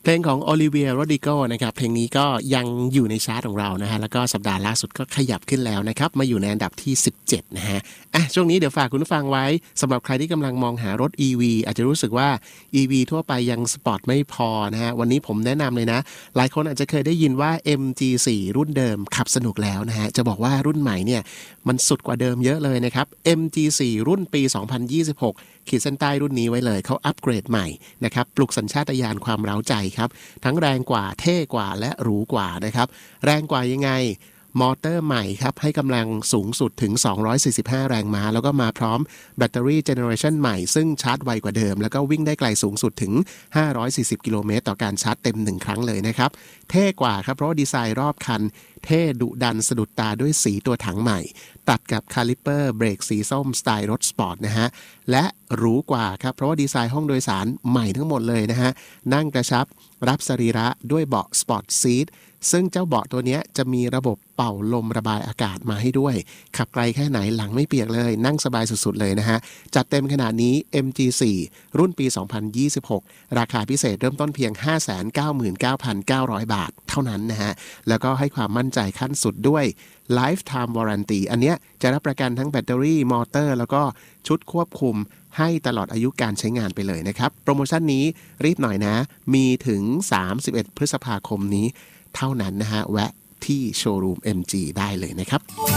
ลงของโอลิเวียโรดิโกนะครับเพลงนี้ก็ยังอยู่ในชาร์ตของเรานะฮะแล้วก็สัปดาห์ล่าสุดก็ขยับขึ้นแล้วนะครับมาอยู่ในอันดับที่17นะฮะช่วงนี้เดี๋ยวฝากคุณผู้ฟังไว้สำหรับใครที่กำลังมองหารถ EV อาจจะรู้สึกว่า EV ทั่วไปยังสปอร์ตไม่พอนะฮะวันนี้ผมแนะนำเลยนะหลายคนอาจจะเคยได้ยินว่า MG4 รุ่นเดิมขับสนุกแล้วนะฮะจะบอกว่ารุ่นใหม่เนี่ยมันสุดกว่าเดิมเยอะเลยนะครับ MG4 รุ่นปี 2026 ขีดเส้นใต้รุ่นนี้ไว้เลยเขาอัปเกรดใหม่นะครับปลุกสัญชาตญาณความเร้าใจครับทั้งแรงกว่าเท่กว่าและหรูกว่านะครับแรงกว่ายังไงมอเตอร์ใหม่ครับให้กำลังสูงสุดถึง245แรงม้าแล้วก็มาพร้อมแบตเตอรี่เจเนอเรชันใหม่ซึ่งชาร์จไวกว่าเดิมแล้วก็วิ่งได้ไกลสูงสุดถึง540กิโลเมตรต่อการชาร์จเต็ม1ครั้งเลยนะครับเท่กว่าครับเพราะว่าดีไซน์รอบคันเท่ดุดันสะดุดตาด้วยสีตัวถังใหม่ตัดกับคาลิปเปอร์เบรกสีส้มสไตล์รถสปอร์ตนะฮะและหรูกว่าครับเพราะว่าดีไซน์ห้องโดยสารใหม่ทั้งหมดเลยนะฮะนั่งกระชับรับสรีระด้วยเบาะสปอร์ตซีทซึ่งเจ้าเบาะตัวนี้จะมีระบบเป่าลมระบายอากาศมาให้ด้วยขับไกลแค่ไหนหลังไม่เปียกเลยนั่งสบายสุดๆเลยนะฮะจัดเต็มขนาดนี้ MG4 รุ่นปี 2026 ราคาพิเศษเริ่มต้นเพียง 599,900 บาทเท่านั้นนะฮะแล้วก็ให้ความมั่นใจขั้นสุดด้วย Lifetime Warranty อันเนี้ยจะรับประกันทั้งแบตเตอรี่มอเตอร์แล้วก็ชุดควบคุมให้ตลอดอายุการใช้งานไปเลยนะครับโปรโมชั่นนี้รีบหน่อยนะมีถึง31พฤษภาคมนี้เท่านั้นนะฮะแวะที่โชว์รูม MG ได้เลยนะครับ